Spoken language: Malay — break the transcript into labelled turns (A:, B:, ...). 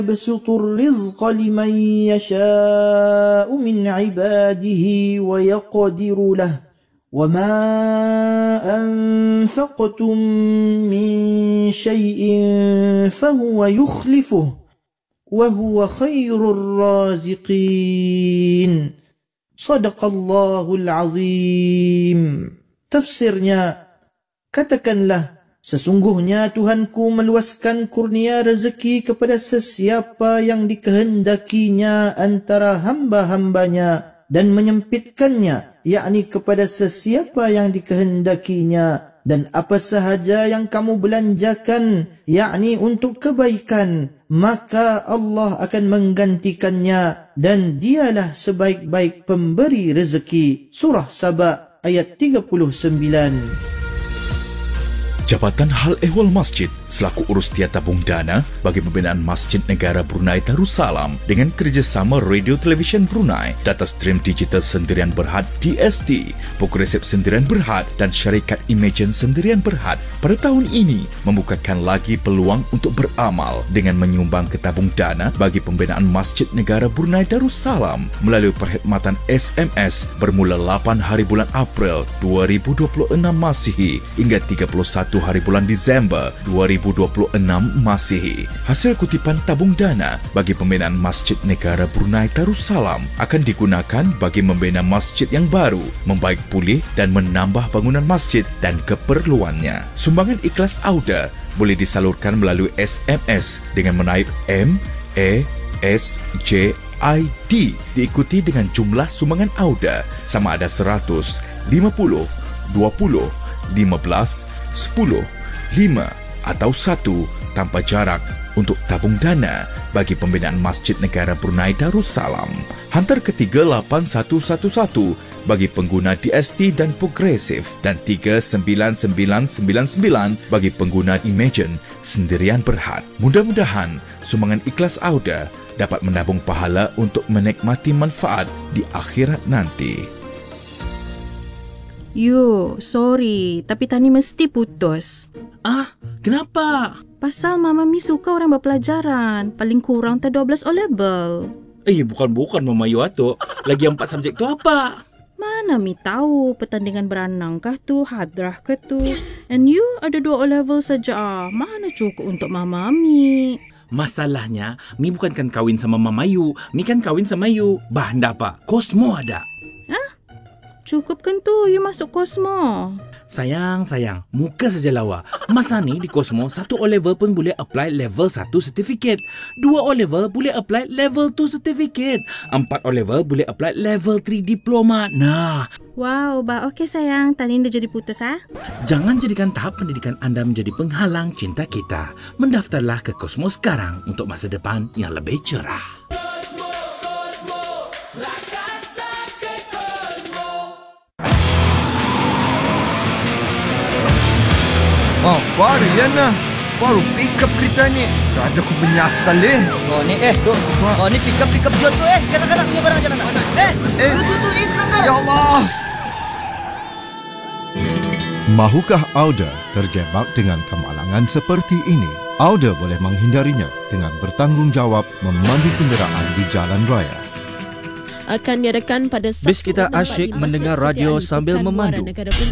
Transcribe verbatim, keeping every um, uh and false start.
A: يبسط الرزق لمن يشاء من عباده ويقدر له وما أنفقتم من شيء فهو يخلفه وهو خير الرازقين. Sadaqallahul Azim. Tafsirnya, katakanlah, sesungguhnya Tuhanku meluaskan kurnia rezeki kepada sesiapa yang dikehendakinya antara hamba-hambanya dan menyempitkannya, yakni kepada sesiapa yang dikehendakinya, dan apa sahaja yang kamu belanjakan, yakni untuk kebaikan, maka Allah akan menggantikannya dan dialah sebaik-baik pemberi rezeki. Surah Saba ayat tiga puluh sembilan.
B: Jabatan Hal Ehwal Masjid selaku urus tiada tabung dana bagi pembinaan Masjid Negara Brunei Darussalam dengan kerjasama Radio Television Brunei, Data Stream Digital Sendirian Berhad D S T, Progresif Sendirian Berhad dan Syarikat Imagine Sendirian Berhad pada tahun ini membukakan lagi peluang untuk beramal dengan menyumbang ke tabung dana bagi pembinaan Masjid Negara Brunei Darussalam melalui perkhidmatan S M S bermula lapan hari bulan April dua ribu dua puluh enam Masihi hingga tiga puluh satu hari bulan Disember dua ribu dua puluh enam Masihi. Hasil kutipan tabung dana bagi pembinaan Masjid Negara Brunei Darussalam akan digunakan bagi membina masjid yang baru, membaik pulih dan menambah bangunan masjid dan keperluannya. Sumbangan ikhlas Auda boleh disalurkan melalui S M S dengan menaip M A S J I D diikuti dengan jumlah sumbangan Auda sama ada seratus, lima puluh, dua puluh, lima belas, sepuluh, lima atau satu tanpa jarak untuk tabung dana bagi pembinaan Masjid Negara Brunei Darussalam. Hantar ke tiga lapan satu satu satu bagi pengguna D S T dan Progresif dan tiga sembilan sembilan sembilan sembilan bagi pengguna Imagine Sendirian Berhad. Mudah-mudahan sumbangan ikhlas Auda dapat menabung pahala untuk menikmati manfaat di akhirat nanti.
C: Yo, sorry, tapi Tani mesti putus.
D: Ah, kenapa?
C: Pasal Mama Mi suka orang berpelajaran, paling kurang ter dua belas O-level.
D: Eh, bukan-bukan Mama Yu atuk. Lagi empat subjek tu apa?
C: Mana Mi tahu, pertandingan beranang kah tu, hadrah ke tu. And you ada dua O-level saja. Mana cukup untuk Mama Mi?
D: Masalahnya, Mi bukan kan kahwin sama Mama Yu. Mi kan kahwin sama Yu. Bah, anda apa? Kosmo ada.
C: Hah? Cukup kan tu, you masuk Kosmo?
D: Sayang, sayang, muka saja lawa. Masa ni di Kosmo, satu O-level pun boleh apply level satu certificate. Dua O-level boleh apply level dua certificate. Empat O-level boleh apply level tiga diploma. Nah.
C: Wow, bah okey sayang, Tani dah jadi putus ah.
D: Jangan jadikan tahap pendidikan anda menjadi penghalang cinta kita. Mendaftarlah ke Kosmo sekarang untuk masa depan yang lebih cerah.
E: Oh, baru Yana. Baru pick up kereta ni. Dah ada aku menyasal eh.
F: Oh ni eh tu. Oh ni pick up pick up jual tu eh. Kanak-kanak punya barang jangan nak. Eh, eh. Tu tu tu eh langgar.
E: Ya Allah.
G: Mahukah Auda terjebak dengan kemalangan seperti ini? Auda boleh menghindarinya dengan bertanggungjawab memandu kenderaan di jalan raya.
H: Akan diadakan pada Sabtu
I: Bis kita asyik mendengar radio sambil memandu.